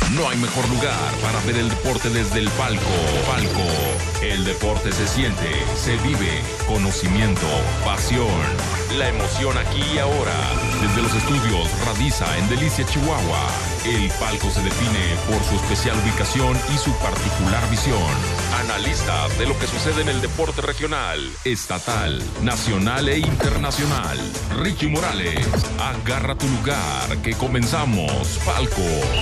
No hay mejor lugar para ver el deporte desde el palco. El deporte se siente, se vive. Conocimiento, pasión. La emoción aquí y ahora. Desde los estudios Radiza en Delicia, Chihuahua. El palco se define por su especial ubicación y su particular visión. Analistas de lo que sucede en el deporte regional, estatal, nacional e internacional. Richie Morales, agarra tu lugar que comenzamos. Palco.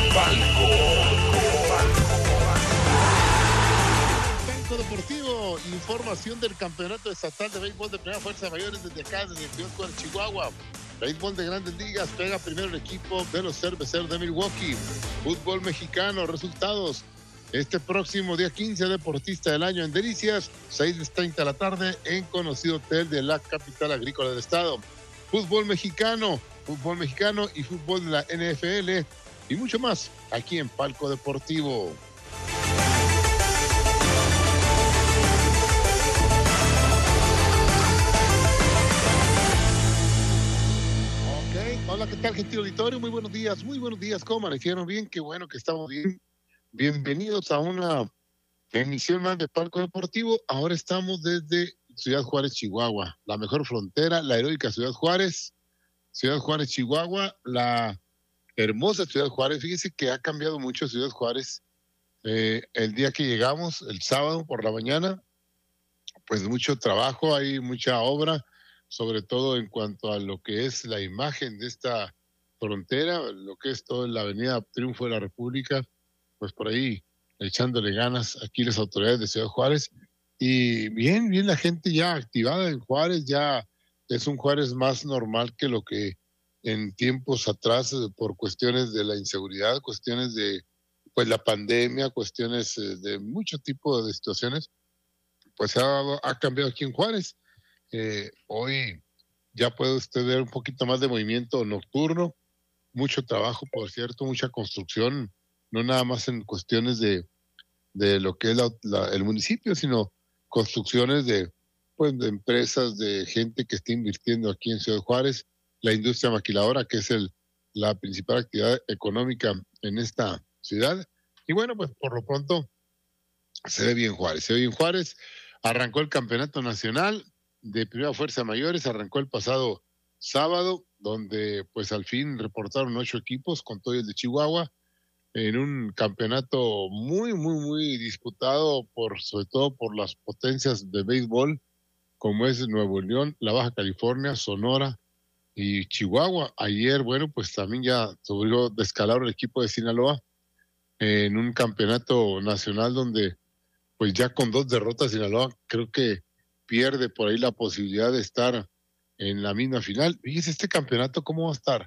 Deportivo, información del campeonato estatal de béisbol de primera fuerza mayores desde acá, desde Ciudad Juárez, Chihuahua. Béisbol de grandes ligas, pega primero el equipo de los Cerveceros de Milwaukee. Fútbol mexicano, resultados. Este próximo día 15, deportista del año en Delicias, 6:30 de la tarde en conocido hotel de la capital agrícola del estado. Fútbol mexicano y fútbol de la NFL y mucho más aquí en Palco Deportivo. Hola, ¿qué tal, gentil auditorio? Muy buenos días, ¿cómo amanecieron? Bien, qué bueno que estamos bien. Bienvenidos a una emisión más de Palco Deportivo. Ahora estamos desde Ciudad Juárez, Chihuahua, la mejor frontera, la heroica Ciudad Juárez, Chihuahua, la hermosa Ciudad Juárez. Fíjense que ha cambiado mucho Ciudad Juárez. El día que llegamos, el sábado por la mañana, pues mucho trabajo, hay mucha obra, sobre todo en cuanto a lo que es la imagen de esta frontera, lo que es toda la avenida Triunfo de la República, pues por ahí echándole ganas aquí las autoridades de Ciudad Juárez. Y bien la gente ya activada en Juárez, ya es un Juárez más normal que lo que en tiempos atrás, por cuestiones de la inseguridad, cuestiones de pues la pandemia, cuestiones de mucho tipo de situaciones, pues ha cambiado aquí en Juárez. Hoy ya puede usted ver un poquito más de movimiento nocturno, mucho trabajo, por cierto, mucha construcción, no nada más en cuestiones de lo que es el municipio, sino construcciones de empresas, de gente que está invirtiendo aquí en Ciudad Juárez, la industria maquiladora, que es la principal actividad económica en esta ciudad. Y bueno, pues por lo pronto se ve bien Juárez. Arrancó el campeonato nacional de primera fuerza mayores, arrancó el pasado sábado, donde pues al fin reportaron 8 equipos con todo el de Chihuahua, en un campeonato muy disputado sobre todo por las potencias de béisbol, como es Nuevo León, la Baja California, Sonora y Chihuahua. Ayer, bueno, pues también ya subió de escalabro el equipo de Sinaloa en un campeonato nacional donde pues ya con 2 derrotas Sinaloa creo que pierde por ahí la posibilidad de estar en la misma final. Fíjese este campeonato cómo va a estar.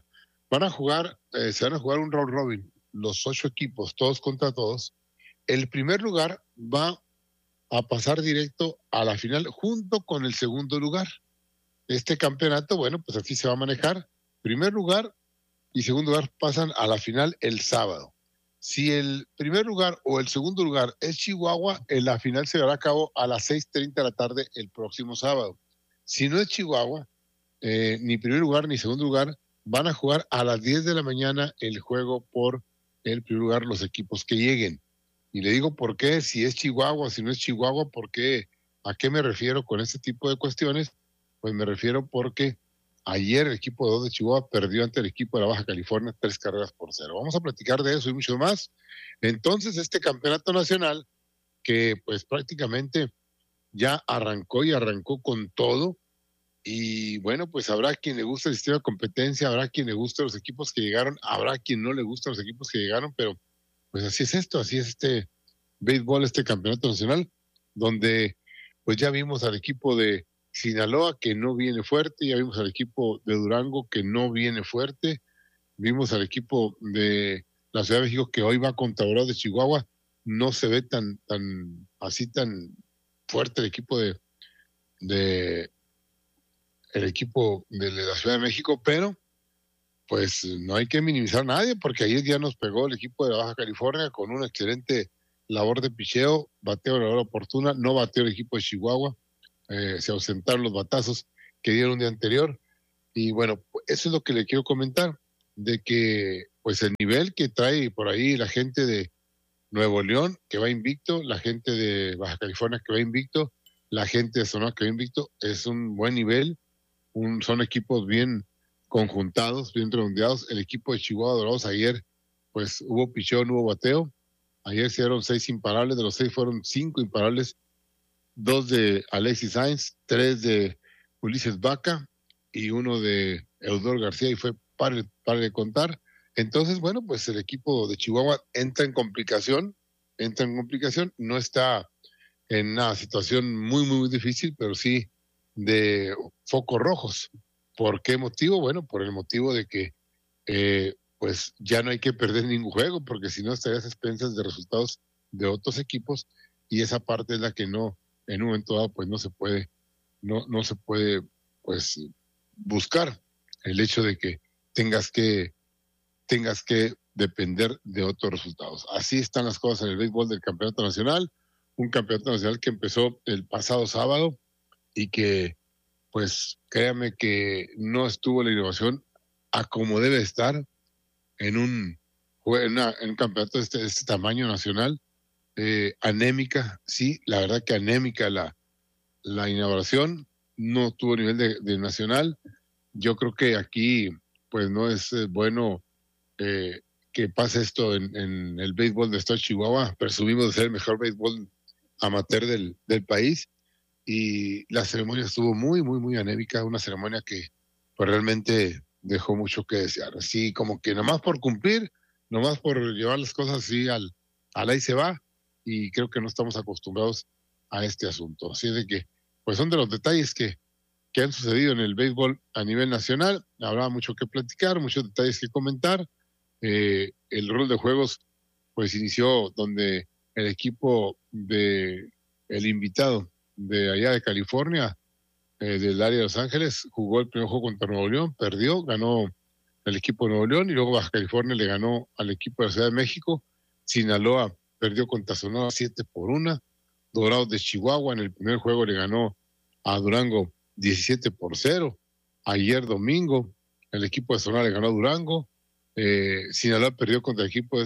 Se van a jugar un round robin, los 8 equipos, todos contra todos. El primer lugar va a pasar directo a la final junto con el segundo lugar. Este campeonato, bueno, pues así se va a manejar. Primer lugar y segundo lugar pasan a la final el sábado. Si el primer lugar o el segundo lugar es Chihuahua, la final se llevará a cabo a las 6:30 de la tarde el próximo sábado. Si no es Chihuahua, ni primer lugar ni segundo lugar, van a jugar a las 10 de la mañana el juego por el primer lugar los equipos que lleguen. Y le digo por qué, si es Chihuahua, si no es Chihuahua, ¿por qué? ¿A qué me refiero con este tipo de cuestiones? Pues me refiero porque ayer el equipo 2 de Chihuahua perdió ante el equipo de la Baja California 3-0. Vamos a platicar de eso y mucho más. Entonces, este campeonato nacional, que pues prácticamente ya arrancó con todo, y bueno, pues habrá quien le guste el sistema de competencia, habrá quien le guste los equipos que llegaron, habrá quien no le guste los equipos que llegaron, pero pues así es este béisbol, este campeonato nacional, donde pues ya vimos al equipo de Sinaloa que no viene fuerte, ya vimos al equipo de Durango que no viene fuerte, vimos al equipo de la Ciudad de México que hoy va contra Dorados de Chihuahua, no se ve tan fuerte el equipo de la Ciudad de México, pero pues no hay que minimizar a nadie, porque ayer ya nos pegó el equipo de la Baja California con una excelente labor de picheo, bateo la hora oportuna, no bateó el equipo de Chihuahua, se ausentaron los batazos que dieron un día anterior, y bueno, eso es lo que le quiero comentar, de que pues el nivel que trae por ahí la gente de Nuevo León, que va invicto, la gente de Baja California, que va invicto, la gente de Sonora, que va invicto, es un buen nivel, son equipos bien conjuntados, bien redondeados. El equipo de Chihuahua Dorados ayer, pues hubo pichón, hubo bateo. Ayer se dieron 6 imparables, de los 6 fueron 5 imparables, 2 de Alexis Sainz, 3 de Ulises Vaca y 1 de Eudor García, y fue para de contar. Entonces, bueno, pues el equipo de Chihuahua entra en complicación, no está en una situación muy, muy difícil, pero sí de focos rojos. ¿Por qué motivo? Bueno, por el motivo de que pues ya no hay que perder ningún juego, porque si no estarías a expensas de resultados de otros equipos, y esa parte es la que no, en un momento dado, pues no se puede, no se puede, pues, buscar el hecho de que tengas que depender de otros resultados. Así están las cosas en el béisbol del Campeonato Nacional, un Campeonato Nacional que empezó el pasado sábado y que, pues, créame que no estuvo la innovación a como debe estar en un campeonato de este tamaño nacional. Anémica, sí, la verdad que anémica la inauguración, no tuvo nivel de nacional. Yo creo que aquí, pues, no es bueno que pase esto en el béisbol de estado de Chihuahua. Presumimos de ser el mejor béisbol amateur del país, y la ceremonia estuvo muy, muy, muy anémica, una ceremonia que pues realmente dejó mucho que desear. Así como que nomás por cumplir, nomás por llevar las cosas así al ahí se va, y creo que no estamos acostumbrados a este asunto. Así de que, pues son de los detalles que han sucedido en el béisbol a nivel nacional. Habrá mucho que platicar, muchos detalles que comentar. El rol de juegos pues inició donde el equipo de el invitado de allá de California, del área de Los Ángeles, jugó el primer juego contra Nuevo León, perdió, ganó el equipo de Nuevo León, y luego Baja California le ganó al equipo de la Ciudad de México. Sinaloa perdió contra Sonora 7-1. Dorados de Chihuahua en el primer juego le ganó a Durango 17-0. Ayer domingo el equipo de Sonora le ganó a Durango. Sinaloa perdió contra el equipo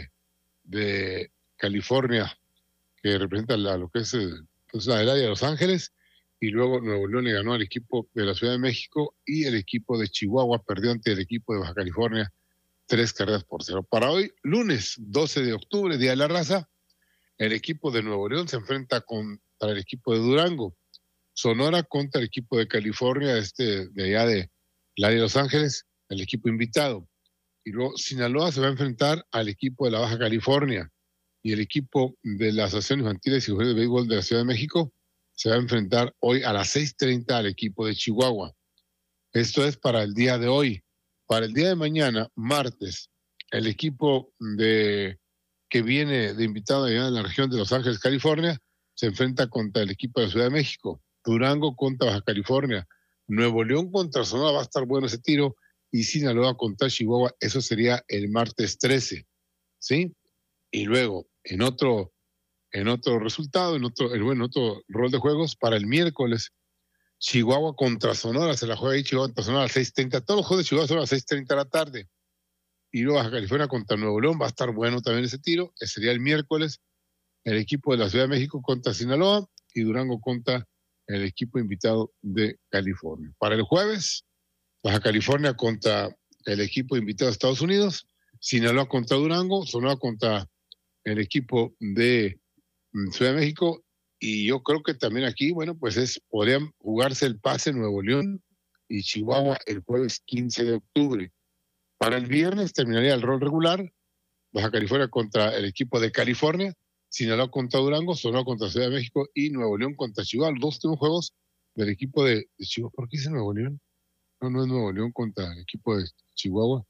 de California, que representa lo que es el área de Los Ángeles, y luego Nuevo León le ganó al equipo de la Ciudad de México, y el equipo de Chihuahua perdió ante el equipo de Baja California 3-0. Para hoy, lunes 12 de octubre, Día de la Raza, el equipo de Nuevo León se enfrenta contra el equipo de Durango, Sonora contra el equipo de California, de allá de el área de Los Ángeles, el equipo invitado. Y luego Sinaloa se va a enfrentar al equipo de la Baja California, y el equipo de la Asociación Infantiles y Jugadores de Béisbol de la Ciudad de México se va a enfrentar hoy a las 6:30 al equipo de Chihuahua. Esto es para el día de hoy. Para el día de mañana, martes, el equipo que viene de invitado allá en la región de Los Ángeles, California, se enfrenta contra el equipo de la Ciudad de México. Durango contra Baja California. Nuevo León contra Sonora, va a estar bueno ese tiro, y Sinaloa contra Chihuahua, eso sería el martes 13, ¿sí? Y luego, en otro resultado, en otro rol de juegos, para el miércoles, Chihuahua contra Sonora, se la juega ahí Chihuahua contra Sonora a las 6:30, todos los juegos de Chihuahua son a las 6:30 de la tarde, y luego Baja California contra Nuevo León, va a estar bueno también ese tiro, ese sería el miércoles, el equipo de la Ciudad de México contra Sinaloa, y Durango contra el equipo invitado de California. Para el jueves, Baja California contra el equipo invitado de Estados Unidos, Sinaloa contra Durango, Sonora contra el equipo de Ciudad de México, y yo creo que también aquí, bueno, pues podrían jugarse el pase Nuevo León y Chihuahua el jueves 15 de octubre. Para el viernes terminaría el rol regular, Baja California contra el equipo de California, Sinaloa contra Durango, Sonora contra Ciudad de México y Nuevo León contra Chihuahua. Los dos últimos juegos del equipo de Chihuahua. ¿Por qué dice Nuevo León? No es Nuevo León contra el equipo de Chihuahua.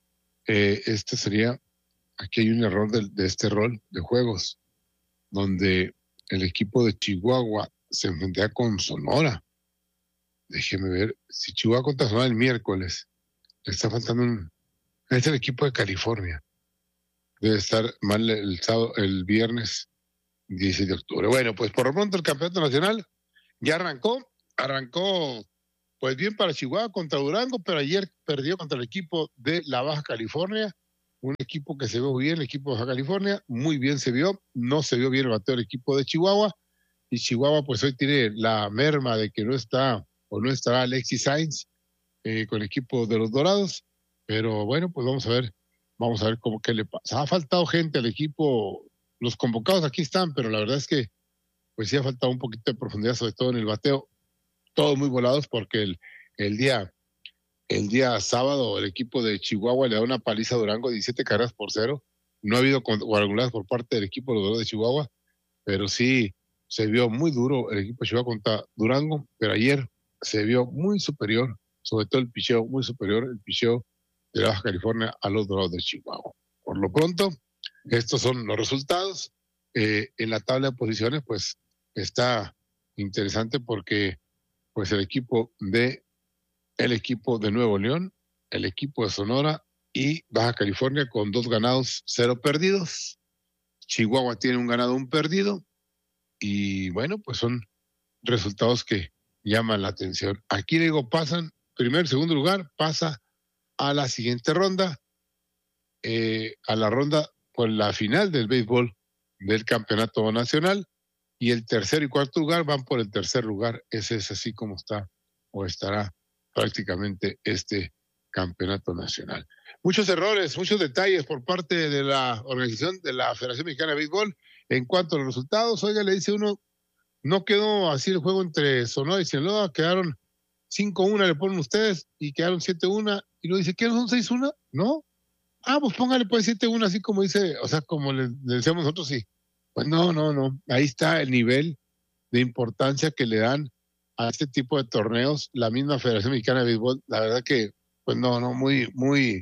Sería, aquí hay un error de este rol de juegos, donde el equipo de Chihuahua se enfrentará con Sonora. Déjeme ver, si Chihuahua contra Sonora el miércoles, le está faltando es el equipo de California. Debe estar mal el viernes 16 de octubre. Bueno, pues por lo pronto el campeonato nacional ya arrancó pues bien para Chihuahua contra Durango, pero ayer perdió contra el equipo de la Baja California, un equipo que se vio bien, el equipo de Baja California, muy bien se vio, no se vio bien el bateo del equipo de Chihuahua, y Chihuahua pues hoy tiene la merma de que no está o no estará Alexis Sainz con el equipo de los Dorados, pero bueno, pues vamos a ver cómo qué le pasa. Ha faltado gente al equipo, los convocados aquí están, pero la verdad es que pues sí ha faltado un poquito de profundidad, sobre todo en el bateo, todos muy volados porque el día sábado el equipo de Chihuahua le da una paliza a Durango, 17-0. No ha habido cuadrangulares por parte del equipo de los Dorados de Chihuahua, pero sí se vio muy duro el equipo de Chihuahua contra Durango, pero ayer se vio muy superior, sobre todo el picheo, muy superior el picheo de la Baja California a los Dorados de Chihuahua. Por lo pronto, estos son los resultados. En la tabla de posiciones, pues está interesante porque pues el equipo de Nuevo León, el equipo de Sonora y Baja California con 2 ganados, 0 perdidos. Chihuahua tiene 1 ganado, 1 perdido. Y bueno, pues son resultados que llaman la atención. Aquí le digo, pasan, primer y segundo lugar, pasa a la siguiente ronda, a la ronda por la final del béisbol del campeonato nacional, y el tercer y cuarto lugar van por el tercer lugar. Ese es así como está o estará prácticamente este campeonato nacional. Muchos errores, muchos detalles por parte de la organización de la Federación Mexicana de Béisbol en cuanto a los resultados. Oiga, le dice uno, no quedó así el juego entre Sonora y Sinaloa, quedaron 5-1, le ponen ustedes, y quedaron 7-1, y lo dice, ¿qué no son 6-1? ¿No? Pues póngale pues 7-1, así como dice, o sea, como le decíamos nosotros, sí. Pues no, ahí está el nivel de importancia que le dan a este tipo de torneos, la misma Federación Mexicana de Béisbol. La verdad que, pues muy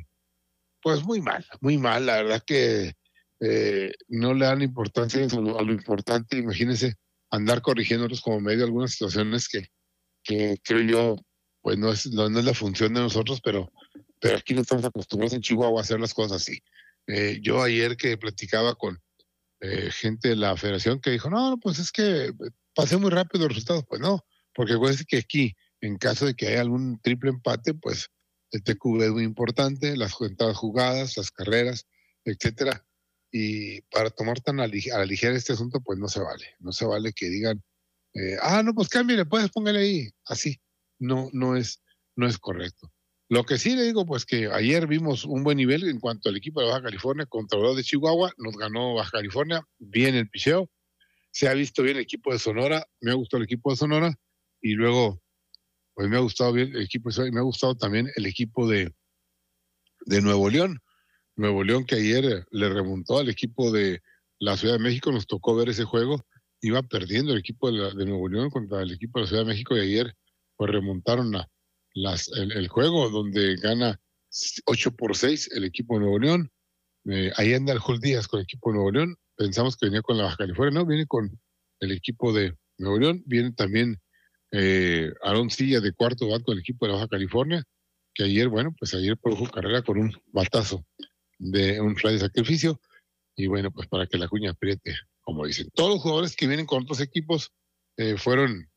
mal, la verdad que no le dan importancia a lo importante. Imagínense andar corrigiéndolos como medio algunas situaciones que creo yo, pues no es la función de nosotros, pero aquí no estamos acostumbrados en Chihuahua a hacer las cosas así. Yo ayer que platicaba con gente de la federación que dijo, no, pues es que pasé muy rápido los resultados. Pues no, porque acuérdense que aquí, en caso de que haya algún triple empate, pues el TQB es muy importante, las cuentas jugadas, las carreras, etcétera. Y para tomar tan a la ligera este asunto, pues no se vale que digan, no, pues cámbiale, pues póngale ahí, así. No es correcto. Lo que sí le digo, pues que ayer vimos un buen nivel en cuanto al equipo de Baja California contra los de Chihuahua, nos ganó Baja California, bien el picheo, se ha visto bien el equipo de Sonora, me ha gustado el equipo de Sonora, y luego, pues me ha gustado bien el equipo de Sonora, y me ha gustado también el equipo de Nuevo León. Nuevo León, que ayer le remontó al equipo de la Ciudad de México, nos tocó ver ese juego, iba perdiendo el equipo de Nuevo León contra el equipo de la Ciudad de México, y ayer pues remontaron el juego, donde gana 8-6 el equipo de Nuevo León. Ahí anda el Jul Díaz con el equipo de Nuevo León. Pensamos que venía con la Baja California, no, viene con el equipo de Nuevo León. Viene también Aaron Silla de cuarto bat con el equipo de la Baja California, que ayer produjo carrera con un batazo de un fly de sacrificio. Y bueno, pues para que la cuña apriete, como dicen. Todos los jugadores que vienen con otros equipos fueron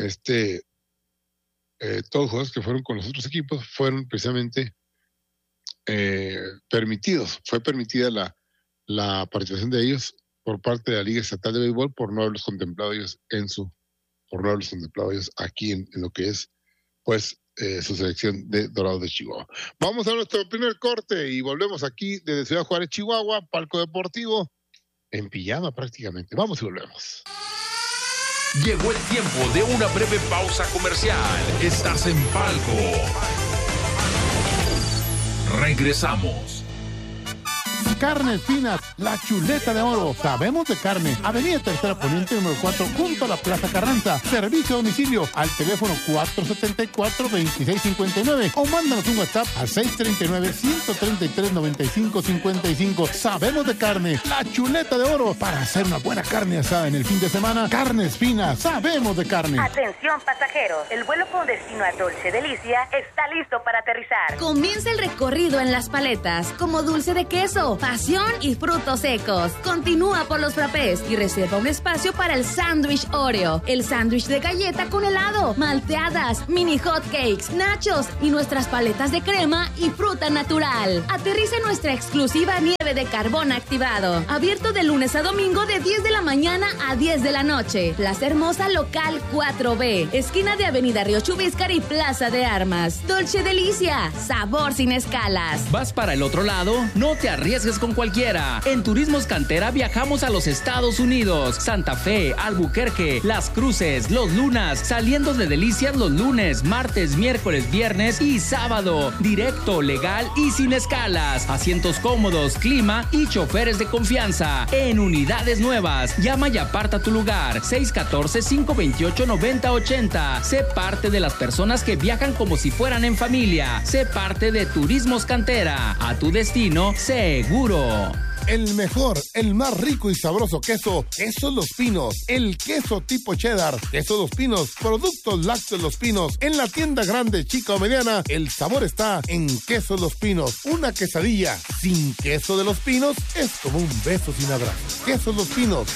todos los jugadores que fueron con los otros equipos fueron precisamente permitidos. Fue permitida la participación de ellos por parte de la Liga Estatal de Béisbol por no haberlos contemplado ellos aquí en lo que es pues su selección de Dorados de Chihuahua. Vamos a nuestro primer corte y volvemos aquí desde Ciudad Juárez, Chihuahua, Palco Deportivo, en pijama prácticamente. Vamos y volvemos. Llegó el tiempo de una breve pausa comercial. Estás en Palco. Regresamos. Carnes Finas, la chuleta de oro. Sabemos de carne. Avenida Tercera Poniente, número 4, junto a la Plaza Carranza. Servicio a domicilio al teléfono 474-2659 o mándanos un WhatsApp al 639-133-9555. Sabemos de carne, la chuleta de oro. Para hacer una buena carne asada en el fin de semana, Carnes Finas, sabemos de carne. Atención pasajeros, el vuelo con destino a Dolce Delicia está listo para aterrizar. Comienza el recorrido en Las Paletas, como dulce de queso, pasión y frutos secos. Continúa por los frappés y reserva un espacio para el sándwich Oreo, el sándwich de galleta con helado, malteadas, mini hot cakes, nachos y nuestras paletas de crema y fruta natural. Aterriza en nuestra exclusiva nieve de carbón activado. Abierto de lunes a domingo de 10 de la mañana a 10 de la noche. Plaza Hermosa Local 4B, esquina de Avenida Río Chubíscar y Plaza de Armas. Dolce Delicia, sabor sin escalas. ¿Vas para el otro lado? No te arriesgues con cualquiera. En Turismos Cantera viajamos a los Estados Unidos, Santa Fe, Albuquerque, Las Cruces, Los Lunas, saliendo de Delicias los lunes, martes, miércoles, viernes y sábado. Directo, legal y sin escalas. Asientos cómodos, clima y choferes de confianza. En unidades nuevas. Llama y aparta tu lugar. 614-528-9080. Sé parte de las personas que viajan como si fueran en familia. Sé parte de Turismos Cantera. A tu destino seguro. El mejor, el más rico y sabroso queso, Quesos Los Pinos. El queso tipo cheddar, Quesos Los Pinos, productos lácteos Los Pinos. En la tienda grande, chica o mediana, el sabor está en Quesos Los Pinos. Una quesadilla sin queso de Los Pinos es como un beso sin abrazo. Quesos Los Pinos,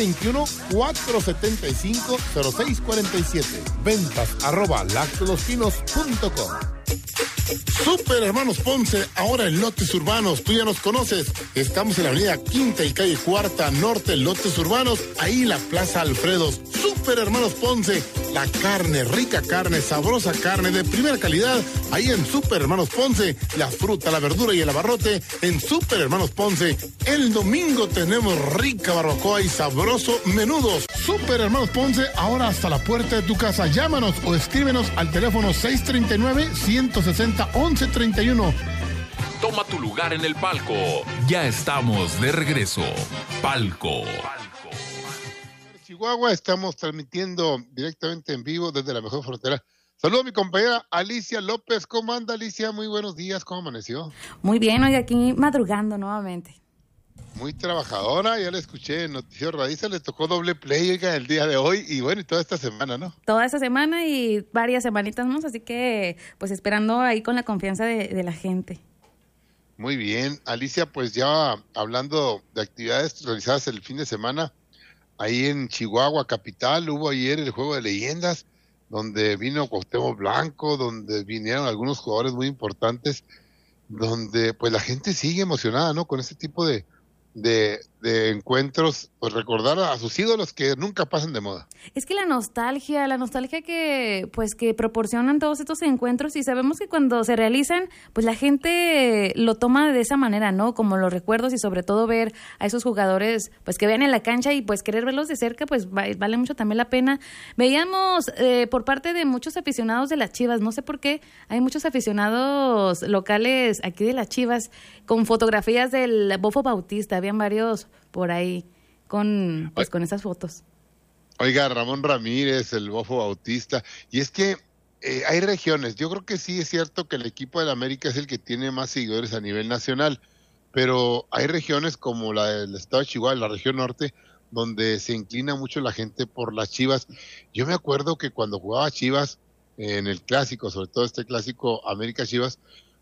621-475-0647. Ventas @lactolospinos.com. Super Hermanos Ponce, ahora en Lotes Urbanos. Tú ya nos conoces. Estamos en la avenida Quinta y calle Cuarta Norte, Lotes Urbanos. Ahí la Plaza Alfredos. Super Hermanos Ponce, la carne, rica carne, sabrosa carne de primera calidad. Ahí en Super Hermanos Ponce, la fruta, la verdura y el abarrote en Super Hermanos Ponce. El domingo tenemos rica barbacoa y sabroso menudos. Super Hermanos Ponce, ahora hasta la puerta de tu casa. Llámanos o escríbenos al teléfono 639-160-1131. Toma tu lugar en el palco. Ya estamos de regreso. Palco. Chihuahua, estamos transmitiendo directamente en vivo desde la mejor frontera. Saludo a mi compañera Alicia López. ¿Cómo anda, Alicia? Muy buenos días. ¿Cómo amaneció? Muy bien, hoy aquí madrugando nuevamente. Muy trabajadora, ya la escuché en Noticiero Radiza, le tocó doble play, oiga, el día de hoy y bueno, y toda esta semana, ¿no? Toda esta semana y varias semanitas más, así que pues esperando ahí con la confianza de la gente. Muy bien, Alicia, pues ya hablando de actividades realizadas el fin de semana, ahí en Chihuahua capital hubo ayer el Juego de Leyendas, donde vino Cuauhtémoc Blanco, donde vinieron algunos jugadores muy importantes, donde pues la gente sigue emocionada, ¿no? Con este tipo de encuentros, pues recordar a sus ídolos que nunca pasan de moda. Es que la nostalgia que pues que proporcionan todos estos encuentros, y sabemos que cuando se realizan, pues la gente lo toma de esa manera, ¿no? Como los recuerdos, y sobre todo ver a esos jugadores pues que vean en la cancha y pues querer verlos de cerca, pues vale mucho también la pena. Veíamos por parte de muchos aficionados de las Chivas, no sé por qué, hay muchos aficionados locales aquí de las Chivas con fotografías del Bofo Bautista, habían varios por ahí con esas fotos. Oiga, Ramón Ramírez, el Bofo Bautista, y es que hay regiones, yo creo que sí es cierto que el equipo del América es el que tiene más seguidores a nivel nacional, pero hay regiones como la del estado de Chihuahua, la región norte, donde se inclina mucho la gente por las Chivas. Yo me acuerdo que cuando jugaba Chivas en el clásico, sobre todo este clásico América Chivas,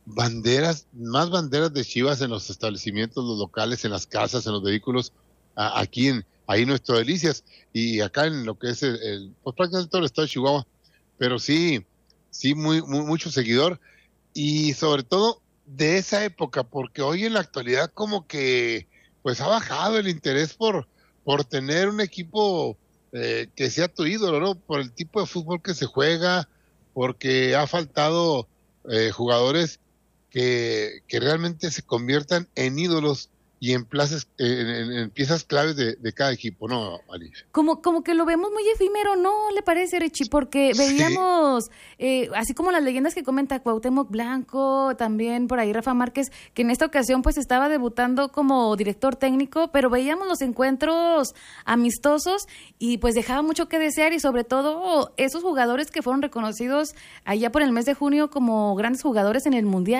más banderas de Chivas en los establecimientos, los locales, en las casas, en los vehículos, aquí ahí nuestro Delicias, y acá en lo que es pues prácticamente todo el estado de Chihuahua, pero sí mucho seguidor, y sobre todo de esa época, porque hoy en la actualidad como que pues ha bajado el interés por tener un equipo que sea tu ídolo, ¿no? Por el tipo de fútbol que se juega, porque ha faltado jugadores que realmente se conviertan en ídolos y en piezas claves de cada equipo, ¿no, Alicia? Como que lo vemos muy efímero, ¿no le parece, Richie? Porque veíamos, así como las leyendas que comenta Cuauhtémoc Blanco, también por ahí Rafa Márquez, que en esta ocasión pues estaba debutando como director técnico, pero veíamos los encuentros amistosos y pues dejaba mucho que desear, y sobre todo esos jugadores que fueron reconocidos allá por el mes de junio como grandes jugadores en el Mundial,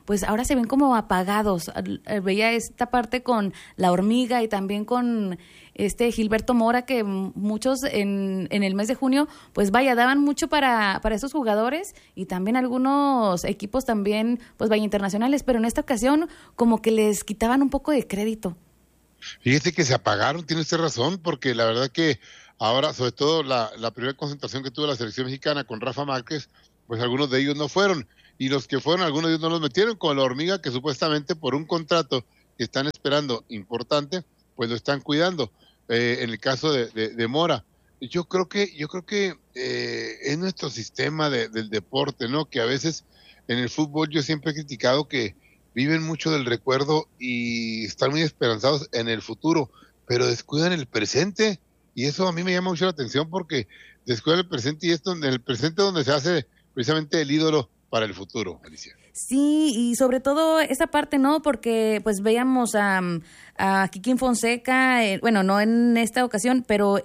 pues ahora se ven como apagados. Veía esta parte con La Hormiga y también con Gilberto Mora, que muchos en el mes de junio, pues vaya, daban mucho para estos jugadores y también algunos equipos también, pues vaya, internacionales, pero en esta ocasión como que les quitaban un poco de crédito. Fíjese que se apagaron, tiene usted razón, porque la verdad que ahora, sobre todo la primera concentración que tuvo la selección mexicana con Rafa Márquez, pues algunos de ellos no fueron, y los que fueron, algunos de ellos no los metieron, con La Hormiga, que supuestamente por un contrato que están esperando importante, pues lo están cuidando. En el caso de Mora, yo creo que es nuestro sistema del deporte, ¿no? Que a veces en el fútbol yo siempre he criticado que viven mucho del recuerdo y están muy esperanzados en el futuro, pero descuidan el presente, y eso a mí me llama mucho la atención porque descuidan el presente, y es en el presente donde se hace precisamente el ídolo para el futuro, Alicia. Sí, y sobre todo esa parte, ¿no? Porque pues veíamos a Kikín Fonseca, bueno, no en esta ocasión, pero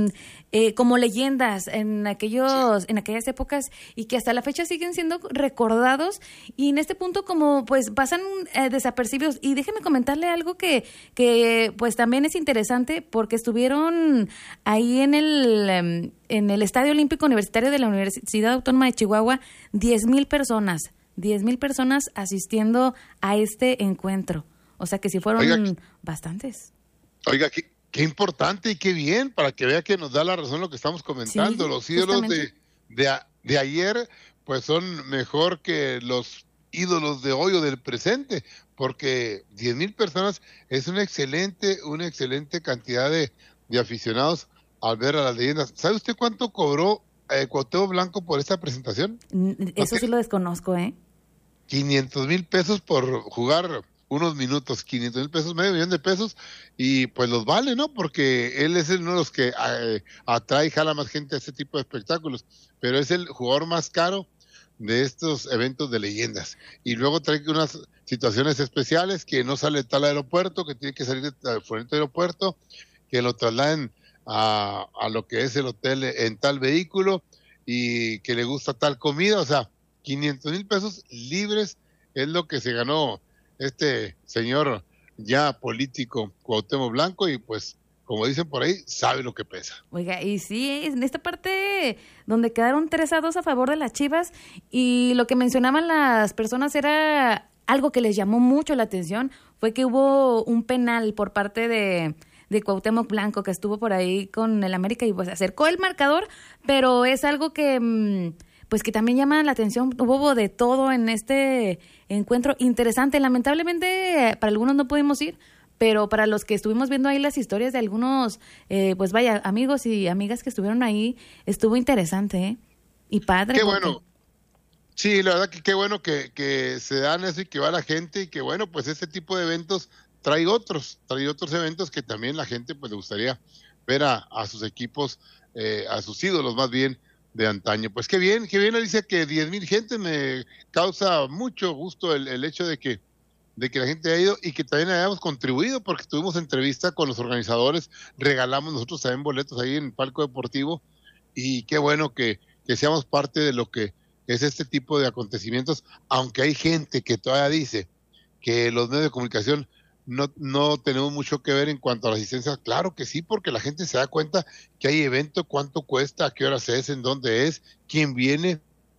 como leyendas en aquellas épocas, y que hasta la fecha siguen siendo recordados, y en este punto como pues pasan desapercibidos. Y déjeme comentarle algo que pues también es interesante, porque estuvieron ahí en el Estadio Olímpico Universitario de la Universidad Autónoma de Chihuahua 10,000 personas asistiendo a este encuentro. O sea que sí fueron bastantes. Oiga, qué importante y qué bien, para que vea que nos da la razón lo que estamos comentando. Sí, los ídolos de ayer pues son mejor que los ídolos de hoy o del presente, porque 10,000 personas es una excelente cantidad de aficionados al ver a las leyendas. ¿Sabe usted cuánto cobró Cuauhtémoc Blanco por esta presentación? Eso sí lo desconozco, 500,000 pesos por jugar unos minutos, 500,000 pesos, $500,000, y pues los vale, ¿no? Porque él es uno de los que atrae y jala más gente a este tipo de espectáculos, pero es el jugador más caro de estos eventos de leyendas. Y luego trae unas situaciones especiales, que no sale de tal aeropuerto, que tiene que salir de fuera del aeropuerto, que lo trasladen a lo que es el hotel en tal vehículo, y que le gusta tal comida. O sea, 500,000 pesos libres es lo que se ganó este señor ya político Cuauhtémoc Blanco, y pues, como dicen por ahí, sabe lo que pesa. Oiga, y sí, en esta parte donde quedaron 3-2 a favor de las Chivas, y lo que mencionaban las personas era algo que les llamó mucho la atención, fue que hubo un penal por parte de Cuauhtémoc Blanco, que estuvo por ahí con el América y pues acercó el marcador, pero es algo que pues que también llama la atención. Hubo de todo en este encuentro interesante. Lamentablemente para algunos no pudimos ir, pero para los que estuvimos viendo ahí las historias de algunos, pues vaya, amigos y amigas que estuvieron ahí, estuvo interesante, y padre. Qué bueno. Sí, la verdad que qué bueno que se dan eso y que va la gente, y que bueno, pues este tipo de eventos trae otros eventos que también la gente pues le gustaría ver a sus equipos, a sus ídolos más bien de antaño. Pues qué bien, Alicia, que 10,000 gente. Me causa mucho gusto el hecho de que la gente haya ido, y que también hayamos contribuido, porque tuvimos entrevista con los organizadores, regalamos nosotros también boletos ahí en el Palco Deportivo, y qué bueno que seamos parte de lo que es este tipo de acontecimientos, aunque hay gente que todavía dice que los medios de comunicación no tenemos mucho que ver en cuanto a la asistencia. Claro que sí, porque la gente se da cuenta que hay evento, cuánto cuesta, a qué horas es, en dónde es, quién viene.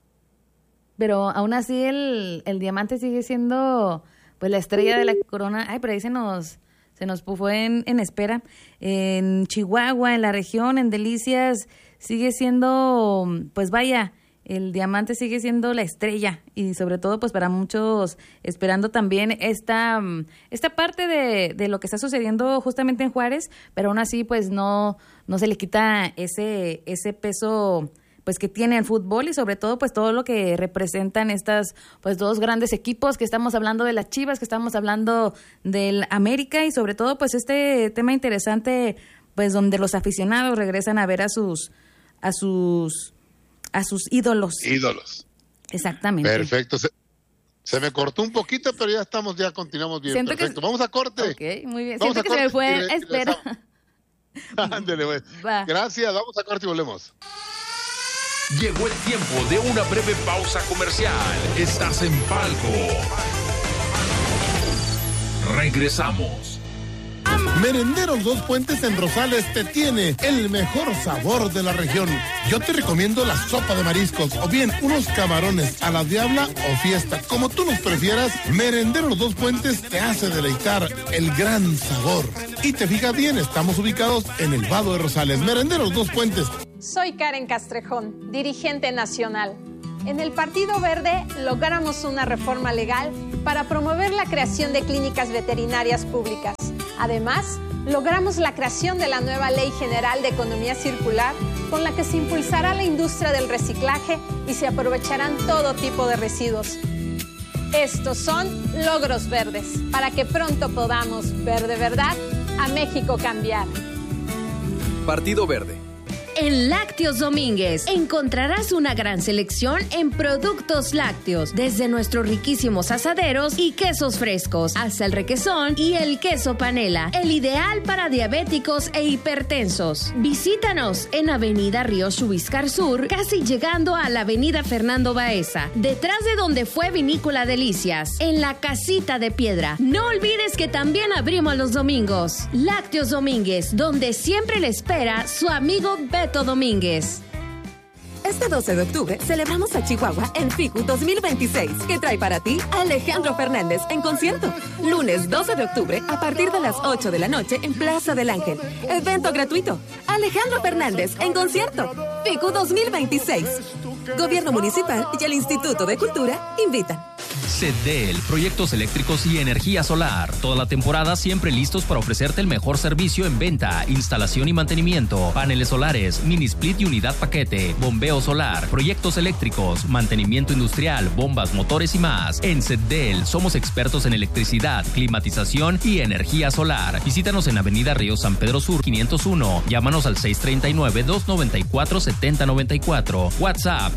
Pero aún así el Diamante sigue siendo pues la estrella de la corona. Ay, pero ahí se nos fue en espera. En Chihuahua, en la región, en Delicias, sigue siendo, pues vaya, el Diamante sigue siendo la estrella, y sobre todo pues para muchos esperando también esta parte de lo que está sucediendo justamente en Juárez, pero aún así pues no se le quita ese peso pues que tiene el fútbol, y sobre todo pues todo lo que representan estas pues dos grandes equipos, que estamos hablando de las Chivas, que estamos hablando del América, y sobre todo pues este tema interesante pues donde los aficionados regresan a ver a sus ídolos. Exactamente. Perfecto. Se me cortó un poquito, pero ya continuamos bien. Siento perfecto. Vamos a corte. Ok, muy bien. Siento que se me fue espera. Ándale, güey. Gracias, vamos a corte y volvemos. Llegó el tiempo de una breve pausa comercial. Estás en Palco Regresamos. Merenderos Dos Puentes en Rosales te tiene el mejor sabor de la región. Yo te recomiendo la sopa de mariscos o bien unos camarones a la diabla o fiesta. Como tú los prefieras, Merenderos Dos Puentes te hace deleitar el gran sabor. Y te fijas bien, estamos ubicados en el Vado de Rosales. Merenderos Dos Puentes. Soy Karen Castrejón, dirigente nacional. En el Partido Verde logramos una reforma legal para promover la creación de clínicas veterinarias públicas. Además, logramos la creación de la nueva Ley General de Economía Circular, con la que se impulsará la industria del reciclaje y se aprovecharán todo tipo de residuos. Estos son logros verdes, para que pronto podamos ver de verdad a México cambiar. Partido Verde. En Lácteos Domínguez encontrarás una gran selección en productos lácteos, desde nuestros riquísimos asaderos y quesos frescos, hasta el requesón y el queso panela, el ideal para diabéticos e hipertensos. Visítanos en Avenida Río Xubiscar Sur, casi llegando a la Avenida Fernando Baeza, detrás de donde fue Vinícola Delicias, en la Casita de Piedra. No olvides que también abrimos los domingos. Lácteos Domínguez, donde siempre le espera su amigo Beto Domínguez. Este 12 de octubre celebramos a Chihuahua en FICU 2026, que trae para ti a Alejandro Fernández en concierto. Lunes 12 de octubre a partir de las 8 de la noche en Plaza del Ángel. Evento gratuito. Alejandro Fernández en concierto. FICU 2026. Gobierno Municipal y el Instituto de Cultura invitan. CEDEL, proyectos eléctricos y energía solar. Toda la temporada siempre listos para ofrecerte el mejor servicio en venta, instalación y mantenimiento. Paneles solares, mini split y unidad paquete, bombeo solar, proyectos eléctricos, mantenimiento industrial, bombas, motores y más. En CEDEL somos expertos en electricidad, climatización y energía solar. Visítanos en Avenida Río San Pedro Sur 501. Llámanos al 639-294-7094. WhatsApp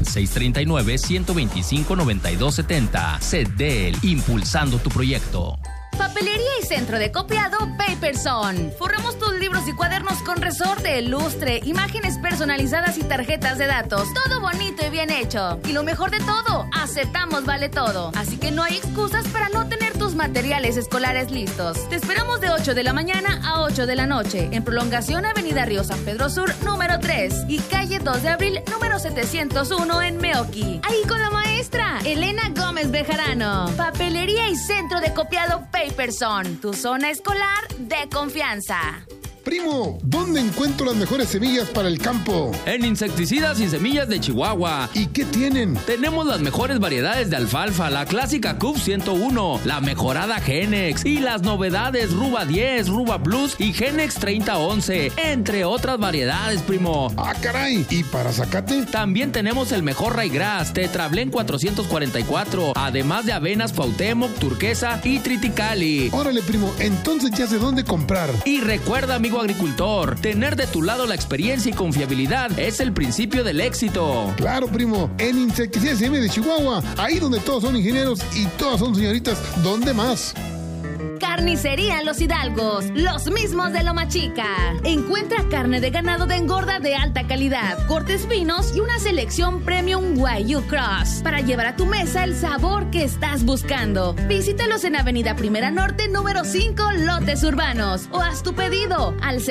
639-125-9270. CEDEL, impulsando tu proyecto. Papelería y centro de copiado Paperson. Forramos tus libros y cuadernos con resorte, lustre, imágenes personalizadas y tarjetas de datos. Todo bonito y bien hecho. Y lo mejor de todo, aceptamos vale todo. Así que no hay excusas para no tener tus materiales escolares listos. Te esperamos de 8 de la mañana a 8 de la noche en prolongación Avenida Río San Pedro Sur número 3 y calle 2 de abril número 701 en Meoqui. Ahí con la maestra Elena Gómez Bejarano. Papelería y centro de copiado Paperson, tu zona escolar de confianza. Primo, ¿dónde encuentro las mejores semillas para el campo? En Insecticidas y Semillas de Chihuahua. ¿Y qué tienen? Tenemos las mejores variedades de alfalfa, la clásica CUF 101, la mejorada Genex y las novedades Ruba 10, Ruba Plus y Genex 3011, entre otras variedades, primo. ¡Ah, caray! ¿Y para zacate? También tenemos el mejor Raygrass, Tetrablén 444, además de avenas Cuauhtémoc, Turquesa y Triticali. Órale, primo, entonces ya sé dónde comprar. Y recuerda, amigo agricultor, tener de tu lado la experiencia y confiabilidad es el principio del éxito. Claro, primo, en Insecticidas y de Chihuahua, ahí donde todos son ingenieros y todas son señoritas, ¿dónde más? Carnicería Los Hidalgos, los mismos de Loma Chica. Encuentra carne de ganado de engorda de alta calidad, cortes finos y una selección premium Wagyu Cross para llevar a tu mesa el sabor que estás buscando. Visítalos en Avenida Primera Norte, número 5, Lotes Urbanos, o haz tu pedido al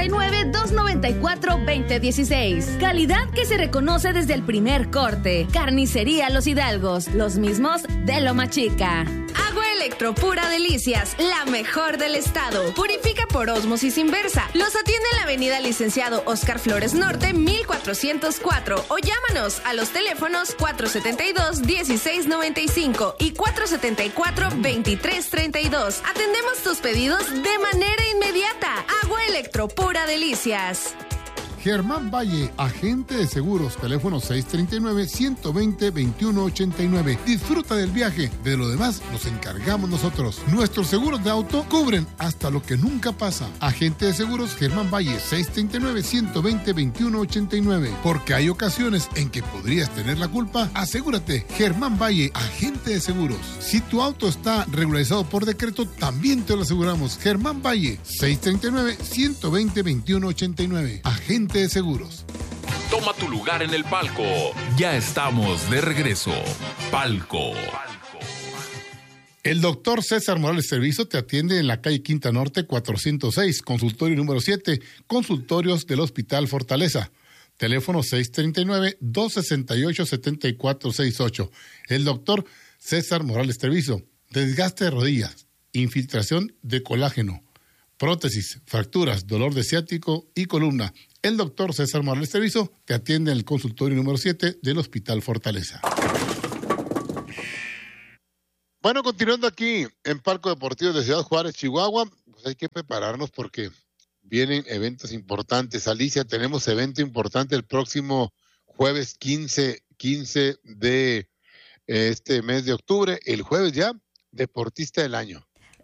639-294-2016. Calidad que se reconoce desde el primer corte. Carnicería Los Hidalgos, los mismos de Loma Chica. Agua Electropura Delicias, la mejor del estado. Purifica por ósmosis inversa. Los atiende en la avenida Licenciado Óscar Flores Norte, 1404. O llámanos a los teléfonos 472-1695 y 474-2332. Atendemos tus pedidos de manera inmediata. Agua Electropura Delicias. Germán Valle, agente de seguros, teléfono 639-120-2189. Disfruta del viaje, de lo demás nos encargamos nosotros. Nuestros seguros de auto cubren hasta lo que nunca pasa. Agente de seguros Germán Valle, 639-120-2189. Porque hay ocasiones en que podrías tener la culpa. Asegúrate, Germán Valle, agente de seguros. Si tu auto está regularizado por decreto, también te lo aseguramos. Germán Valle, 639-120-2189. Agente de seguros. Toma tu lugar en el palco. Ya estamos de regreso. Palco. El doctor César Morales Treviso te atiende en la calle Quinta Norte 406, consultorio número 7, consultorios del Hospital Fortaleza. Teléfono 639-268-7468. El doctor César Morales Treviso. Desgaste de rodillas, infiltración de colágeno, prótesis, fracturas, dolor de ciático y columna. El doctor César Morales Treviso te atiende en el consultorio número 7 del Hospital Fortaleza. Bueno, continuando aquí en Parque Deportivo de Ciudad Juárez, Chihuahua, pues hay que prepararnos porque vienen eventos importantes. Alicia, tenemos evento importante el próximo jueves 15 de este mes de octubre. El jueves ya, Deportista del Año.